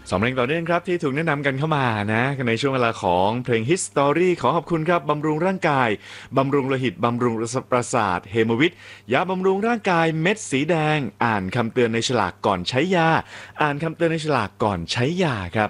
2 เพลงต่อเนื่องครับที่ถูกแนะนำกันเข้ามานะในช่วงเวลาของเพลง Hit Story ขอขอบคุณครับบำรุงร่างกายบำรุงโลหิตบำรุงประสาทเฮโมวิตยาบำรุงร่างกายเม็ดสีแดงอ่านคำเตือนในฉลากก่อนใช้ยาอ่านคำเตือนในฉลากก่อนใช้ยาครับ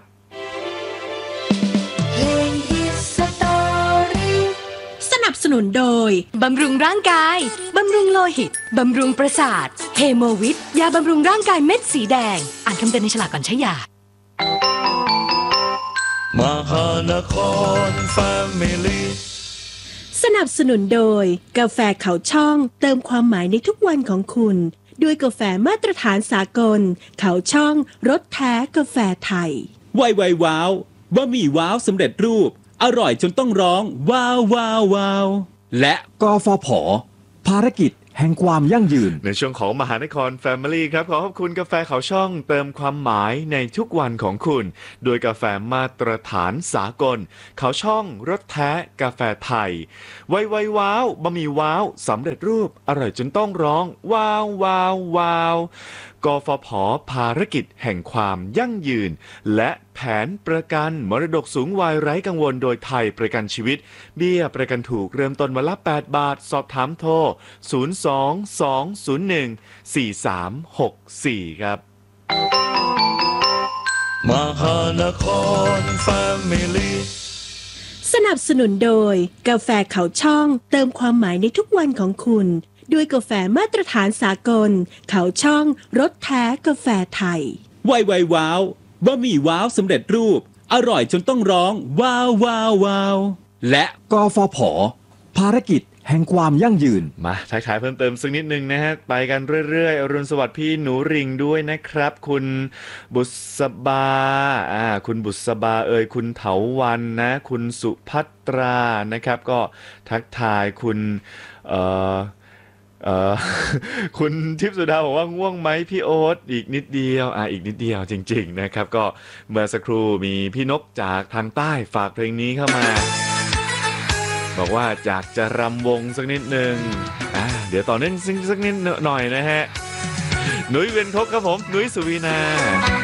เพลง Hit Story สนับสนุนโดยบำรุงร่างกายบำรุงโลหิตบำรุงประสาทเฮโมวิตยาบำรุงร่างกายเม็ดสีแดงอ่านคำเตือนในฉลากก่อนใช้ยามหานครแฟมิลี่สนับสนุนโดยกาแฟเขาช่องเติมความหมายในทุกวันของคุณด้วยกาแฟมาตรฐานสากลเขาช่องรสแท้กาแฟไทยไวว้าวบะหมี่ว้าวสำเร็จรูปอร่อยจนต้องร้องว้าวว้าวว้าวและกฟผ.ภารกิจแห่งความยั่งยืนในช่วงของมหานคร Family ครับขอขอบคุณกาแฟเขาช่องเติมความหมายในทุกวันของคุณโดยกาแฟมาตรฐานสากลเขาช่องรสแท้กาแฟไทยไวว้าวบะหมี่ว้าวสำเร็จรูปอร่อยจนต้องร้องว้าวว้าวว้าวกฟผ.ภารกิจแห่งความยั่งยืนและแผนประกันมรดกสูงวัยไร้กังวลโดยไทยประกันชีวิตเบี้ยประกันถูกเริ่มต้นวันละ8 บาทสอบถามโทร022014364ครับมหานครแฟมิลี่สนับสนุนโดยกาแฟเขาช่องเติมความหมายในทุกวันของคุณด้วยกาแฟมาตรฐานสากลเขาช่องรสแท้กาแฟไทยไวว้าวบะหมี่ว้าวสำเร็จรูปอร่อยจนต้องร้องว้าวว้าวว้าวและกฟผ.ภารกิจแห่งความยั่งยืนมาทักทายเพิ่มเติมสักนิดนึงนะฮะไปกันเรื่อยๆอรุณสวัสดิ์พี่หนูริงด้วยนะครับคุณบุษบาคุณบุษบาคุณเถาวันนะคุณสุภัตรานะครับก็ทักทายคุณคุณทิพย์สุดาบอกว่าง่วงไหมพี่โอ๊ตอีกนิดเดียวอีกนิดเดียวจริงๆนะครับก็เมื่อสักครู่มีพี่นกจากทางใต้ฝากเพลงนี้เข้ามาบอกว่าอยากจะรำวงสักนิดนึงเดี๋ยวต่อเนื่องสักนิดหน่อยนะฮะหนุ่ยเวียนทกครับผมหนุ่ยสุวีนา